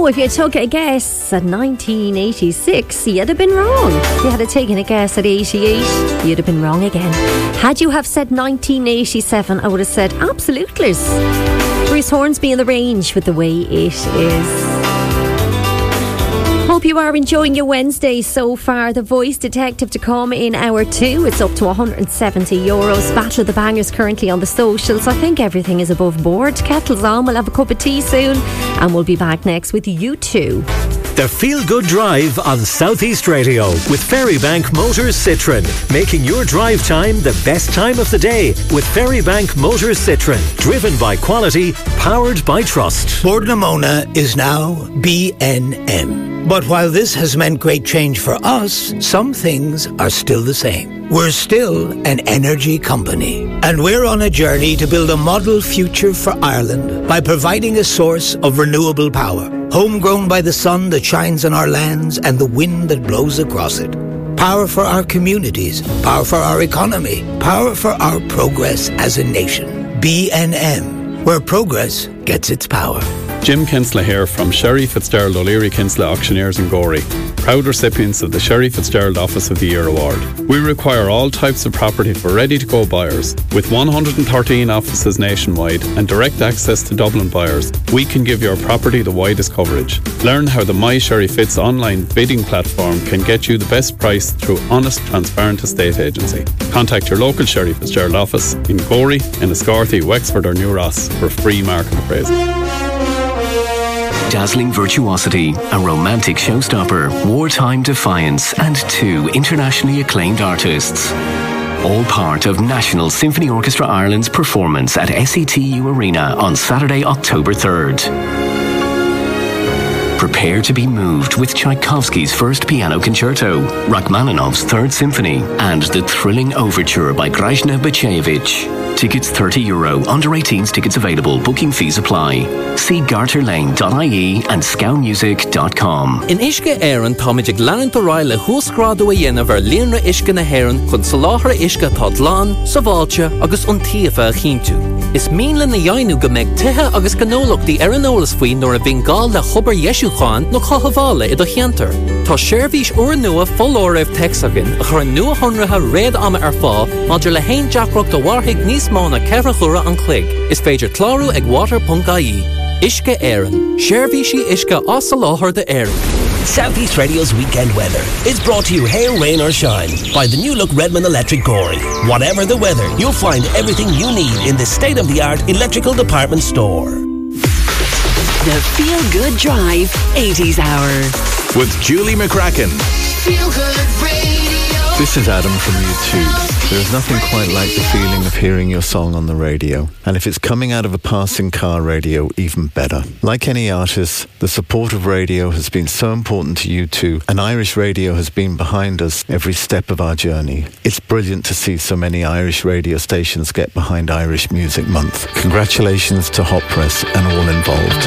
if you took a guess at 1986, you'd have been wrong. If you had taken a guess at 88, you'd have been wrong again. Had you have said 1987, I would have said absolutely. Bruce Hornsby in the range with The Way It Is. Hope you are enjoying your Wednesday so far. The Voice Detective to come in hour 2. It's up to €170. Battle of the Bangers currently on the socials. I think everything is above board. Kettle's on. We'll have a cup of tea soon. And we'll be back next with U2. The Feel Good Drive on South East Radio with Ferrybank Motors Citroen. Making your drive time the best time of the day with Ferrybank Motors Citroen. Driven by quality, powered by trust. Bord na Móna is now BNM. But while this has meant great change for us, some things are still the same. We're still an energy company. And we're on a journey to build a model future for Ireland by providing a source of renewable power. Homegrown by the sun that shines on our lands and the wind that blows across it. Power for our communities, power for our economy, power for our progress as a nation. BNM, where progress gets its power. Jim Kinsella here from Sherry Fitzgerald O'Leary Kinsella Auctioneers in Gorey, proud recipients of the Sherry Fitzgerald Office of the Year Award. We require all types of property for ready-to-go buyers. With 113 offices nationwide and direct access to Dublin buyers, we can give your property the widest coverage. Learn how the My Sherry Fitz online bidding platform can get you the best price through honest, transparent estate agency. Contact your local Sherry Fitzgerald office in Gorey, Enniscorthy, Wexford or New Ross for free market appraisal. Dazzling virtuosity, a romantic showstopper, wartime defiance, and 2 internationally acclaimed artists. All part of National Symphony Orchestra Ireland's performance at SETU Arena on Saturday, October 3rd. Prepare to be moved with Tchaikovsky's First Piano Concerto, Rachmaninoff's Third Symphony, and the thrilling overture by Grażyna Bacevich. Tickets €30. Under 18s tickets available. Booking fees apply. See garterlane.ie and scoutmusic.com. In Uisce Éireann táiméid leanúint a ráille thuascrádu a dhéanamh ar líonra Uisce na hÉireann chun sa láthair Uisce tá dlán, sa bháilte agus an tíofa a chinntiú. Is míle na dhéanú go mbeidh tithe agus gnólachtaí ar an eolas faoin nuair a bhíonn gál le chobar Ieisúcháin nó chathbhála i do cheantar. Tá seirbhís uair nua follóireamh texagan a chur nua honratha réad ama ar fá maidir le haon deacracht do warthaigh níos mó na ceithre chura an chloig. Is féidir clárú ag water.ie. Uisce Éireann. Seirbhísí Uisce as a láthair de Éireann. Southeast Radio's weekend weather is brought to you, hail, rain or shine, by the new look Redmond Electric Gorey. Whatever the weather, you'll find everything you need in this state-of-the-art electrical department store. The Feel Good Drive 80s Hour with Julie McCracken. Feel Good Radio. This is Adam from U2. There's nothing quite like the feeling of hearing your song on the radio. And if it's coming out of a passing car radio, even better. Like any artist, the support of radio has been so important to U2, and Irish radio has been behind us every step of our journey. It's brilliant to see so many Irish radio stations get behind Irish Music Month. Congratulations to Hot Press and all involved.